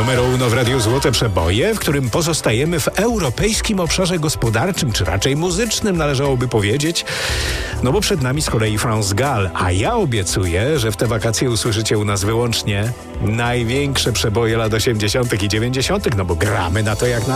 Numero uno w Radiu Złote Przeboje, w którym pozostajemy w europejskim obszarze gospodarczym, czy raczej muzycznym, należałoby powiedzieć. No bo przed nami z kolei France Gall, a ja obiecuję, że w te wakacje usłyszycie u nas wyłącznie największe przeboje lat 80. i 90., no bo gramy na to jak na